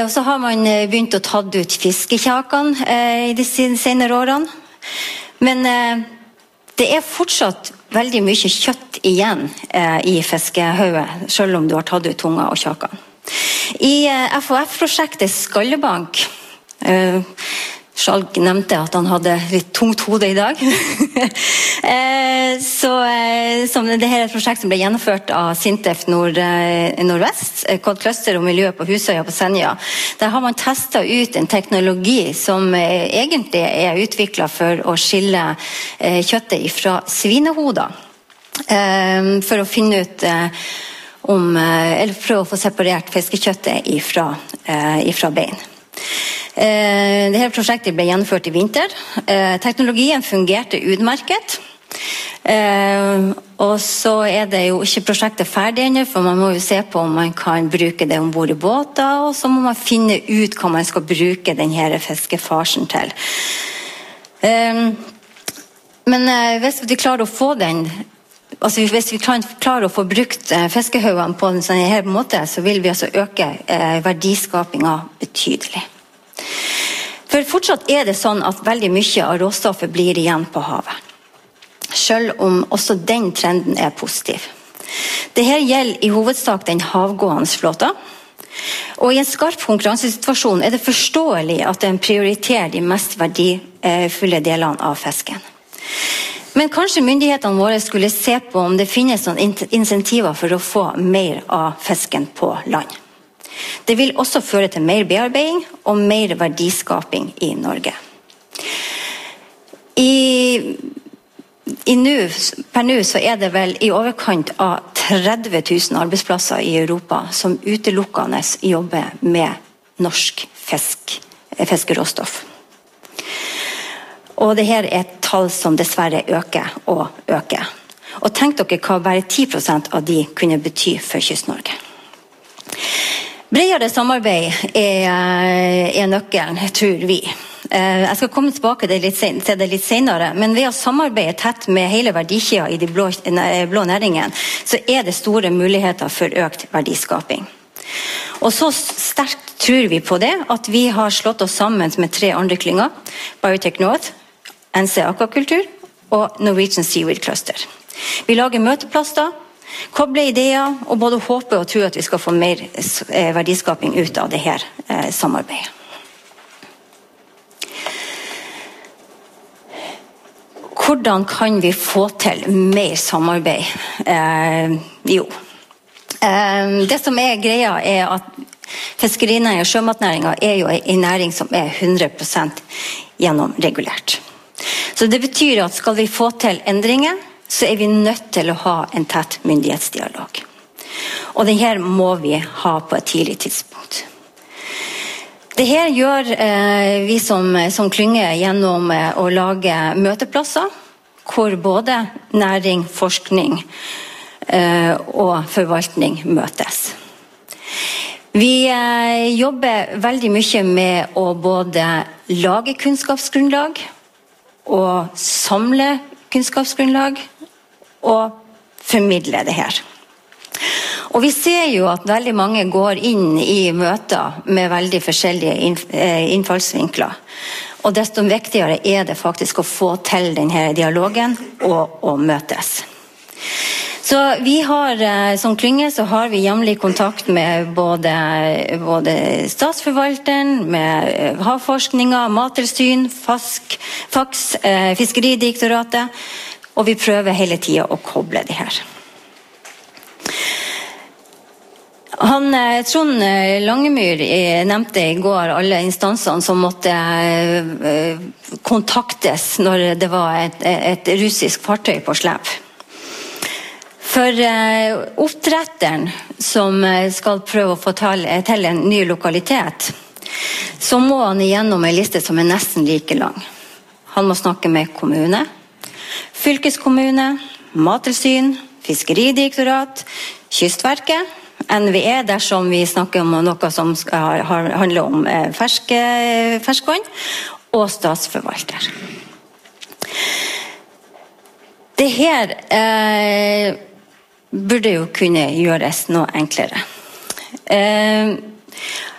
Og så har man begynt å ta ut fiskekjakene i de senere årene. Men det fortsatt veldig mye kjøtt igjen i fiskehauet, selv om du har tatt ut tunga og kjakene. I FHF-prosjektet Skallebank, Skjalg nevnte at han hadde litt tungt hode i dag, som det her et prosjekt som ble gjennomført av Sintef Nordvest, Cod Cluster og miljø på Husøya på Senja. Der har man testet ut en teknologi som egentlig utviklet for å skille kjøttet fra svinehoder, for å finne ut eller prøve å få separert fiskekjøttet fra bein. Dette prosjektet ble gjennomført i vinter. Teknologien fungerte utmerket. Og så det jo ikke prosjektet ferdig ennå, for man må jo se på om man kan bruke det ombord i båter, og så må man finne ut hva man skal bruke denne fiskefarsen til. Men hvis vi klarer å få hvis vi klarer å få brukt fiskehaugene på en sånn her måte, så vil vi altså øke verdiskapingen betydelig. For fortsatt det sånn at veldig mye av råstoffet blir igjen på havet. Selv om også den trenden positiv. Dette gjelder i hovedsak den havgående flåten. Og i en skarp konkurransesituasjon det forståelig at en prioriterer de mest verdifulle delene av fisken. Men kanskje myndighetene våre skulle se på om det finnes noen insentiver for å få mer av fisken på land. Det vil også føre til mer bearbeiding og mer verdiskaping i Norge. Per nå så det vel i overkant av 30 000 arbeidsplasser i Europa som utelukkende jobber med norsk fiskeråstoff. Og dette et tall som dessverre øker og øker. Og tenk dere hva bare 10% av de kunne bety for Kyst-Norge. Bredere samarbeid nøkkelen, tror vi. Jeg skal komme tilbake til det litt senere, men ved å samarbeide tett med hele verdikjeden i de blå næringene, så det store muligheter for økt verdiskaping. Og så sterkt tror vi på det, at vi har slått oss sammen med 3 andre klynger, Biotech North, NC Aquakultur og Norwegian Seaweed Cluster. Vi lager møteplasser, kobler ideer og både håper og tror at vi skal få mer verdiskaping ut av dette samarbeidet. Hvordan kan vi få til mer samarbeid? Det som greia at fiskerinæringen og sjømatnæringen jo en næring som 100% gjennomregulert. Så det betyr at skal vi få til endringer, så vi nødt til å ha en tett myndighetsdialog. Og denne må vi ha på et tidlig tidspunkt. Dette gjør vi som klynge gjennom å lage møteplasser, hvor både næring, forskning og forvaltning møtes. Vi jobber veldig mye med å både lage kunnskapsgrunnlag, og samle kunnskapsgrunnlag og formidle det her. Og vi ser jo at veldig mange går inn i møter med veldig forskjellige innfallsvinkler. Og desto viktigere det faktisk å få til denne dialogen og møtes. Så vi har, som klynge, så har vi jevnlig kontakt med både statsforvalteren, med havforskningen, mattilsyn, FAX, Fiskeridirektoratet, og vi prøver hele tiden å koble det her. Trond Langemyr nevnte i går alle instansene som måtte kontaktes når det var et russisk fartøy på slep. For oppdretteren som skal prøve å få til en ny lokalitet, så må han igjennom en liste som nesten like lang. Han må snakke med kommune, fylkeskommune, mattilsyn, fiskeridirektorat, Kystverket, NVE dersom vi snakker om noe som skal handle om ferskvann, og statsforvalter. Det her burde jo kunne gjøres noe enklere.